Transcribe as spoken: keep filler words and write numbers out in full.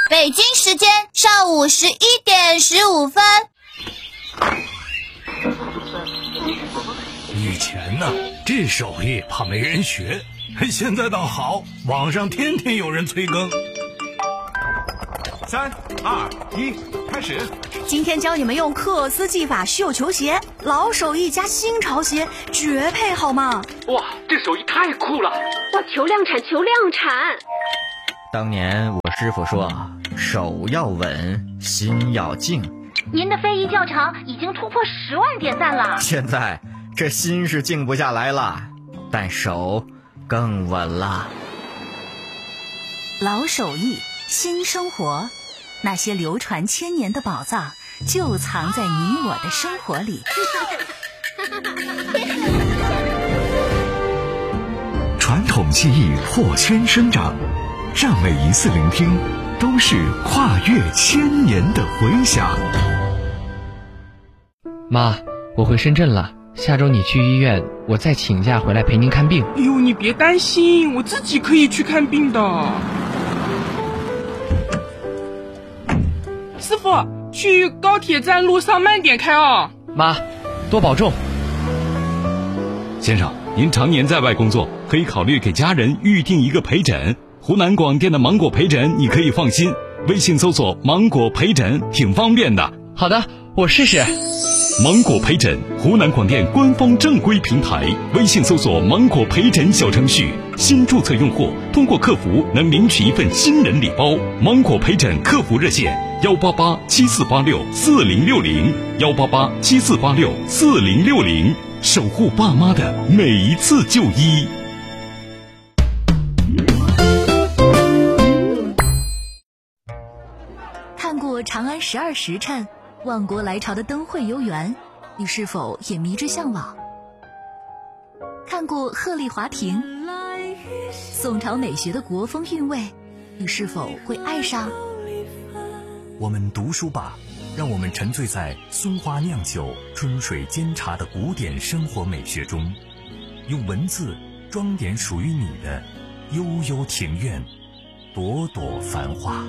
北京时间上午十一点十五分。 以前呢，这手艺怕没人学，现在倒好，网上天天有人催更。 三二一，开始！ 今天教你们用克斯技法绣球鞋，老手艺加新潮鞋，绝配好吗？ 哇，这手艺太酷了！ 哇，求量产，求量产！ 当年我师傅说，手要稳，心要静。 您的非遗教程已经突破十万点赞了。 现在这心是静不下来了，但手更稳了。 老手艺，新生活，那些流传千年的宝藏就藏在你我的生活里。 传统技艺破圈生长，让每一次聆听都是跨越千年的回响。 妈，我回深圳了，下周你去医院，我再请假回来陪您看病。 哎呦，你别担心，我自己可以去看病的。师傅，去高铁站路上慢点开哦。 妈，多保重。 先生，您常年在外工作，可以考虑给家人预定一个陪诊。湖南广电的芒果陪诊你可以放心，微信搜索芒果陪诊挺方便的。 好的，我试试。 芒果陪诊，湖南广电官方正规平台，微信搜索芒果陪诊小程序，新注册用户通过客服能领取一份新人礼包。芒果陪诊客服热线幺八八七四八六四零六零幺八八七四八六四零六零，守护爸妈的每一次就医。 看过长安十二时辰，万国来朝的灯会游园，你是否也迷之向往？看过鹤唳华亭，宋朝美学的国风韵味，你是否会爱上？ 我们读书吧，让我们沉醉在松花酿酒、春水煎茶的古典生活美学中，用文字装点属于你的悠悠庭院，朵朵繁花。